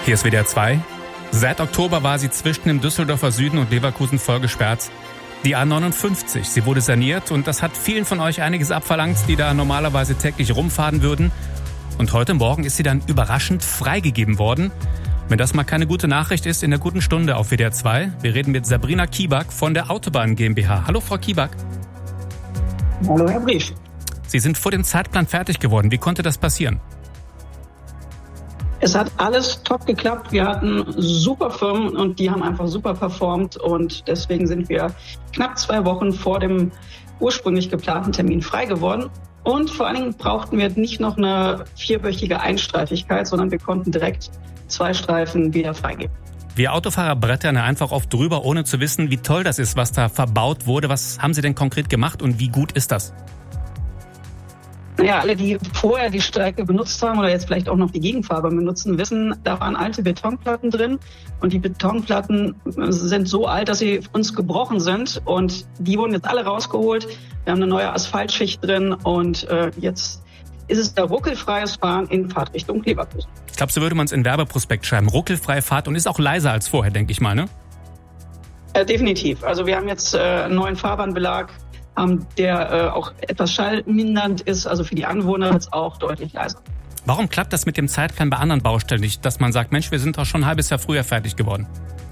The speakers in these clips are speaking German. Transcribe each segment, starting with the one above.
Hier ist WDR 2. Seit Oktober war sie zwischen dem Düsseldorfer Süden und Leverkusen vollgesperrt. Die A59, sie wurde saniert und das hat vielen von euch einiges abverlangt, die da normalerweise täglich rumfahren würden. Und heute Morgen ist sie dann überraschend freigegeben worden. Wenn das mal keine gute Nachricht ist, in der guten Stunde auf WDR 2. Wir reden mit Sabrina Kiback von der Autobahn GmbH. Hallo Frau Kiback. Hallo Herr Brief. Sie sind vor dem Zeitplan fertig geworden. Wie konnte das passieren? Es hat alles top geklappt. Wir hatten super Firmen und die haben einfach super performt. Und deswegen sind wir knapp 2 Wochen vor dem ursprünglich geplanten Termin frei geworden. Und vor allen Dingen brauchten wir nicht noch eine 4-wöchige Einstreifigkeit, sondern wir konnten direkt 2 Streifen wieder freigeben. Wir Autofahrer brettern einfach oft drüber, ohne zu wissen, wie toll das ist, was da verbaut wurde. Was haben Sie denn konkret gemacht und wie gut ist das? Ja, alle, die vorher die Strecke benutzt haben oder jetzt vielleicht auch noch die Gegenfahrbahn benutzen, wissen, da waren alte Betonplatten drin. Und die Betonplatten sind so alt, dass sie uns gebrochen sind. Und die wurden jetzt alle rausgeholt. Wir haben eine neue Asphaltschicht drin und jetzt ist es da ruckelfreies Fahren in Fahrtrichtung Leverkusen. Ich glaube, so würde man es in Werbeprospekt schreiben. Ruckelfreie Fahrt und ist auch leiser als vorher, denke ich mal, ne? Definitiv. Also wir haben jetzt einen neuen Fahrbahnbelag, der auch etwas schallmindernd ist. Also für die Anwohner ist auch deutlich leiser. Warum klappt das mit dem Zeitplan bei anderen Baustellen nicht, dass man sagt, Mensch, wir sind doch schon ein halbes Jahr früher fertig geworden?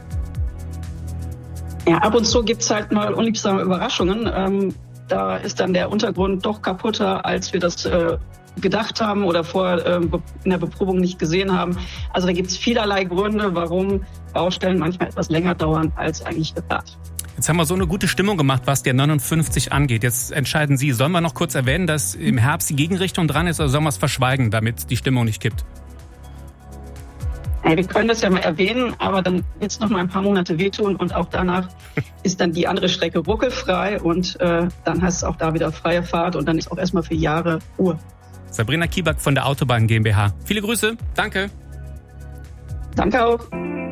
Ja, ab und zu gibt's halt mal unliebsame Überraschungen. Da ist dann der Untergrund doch kaputter, als wir das gedacht haben oder vorher in der Beprobung nicht gesehen haben. Also da gibt's vielerlei Gründe, warum Baustellen manchmal etwas länger dauern als eigentlich geplant. Jetzt haben wir so eine gute Stimmung gemacht, was der 59 angeht. Jetzt entscheiden Sie, sollen wir noch kurz erwähnen, dass im Herbst die Gegenrichtung dran ist, oder sollen wir es verschweigen, damit die Stimmung nicht kippt? Ja, wir können das ja mal erwähnen, aber dann wird es noch mal ein paar Monate wehtun und auch danach ist dann die andere Strecke ruckelfrei und dann heißt es auch da wieder freie Fahrt und dann ist auch erstmal für Jahre Ruhe. Sabrina Kiback von der Autobahn GmbH. Viele Grüße. Danke. Danke auch.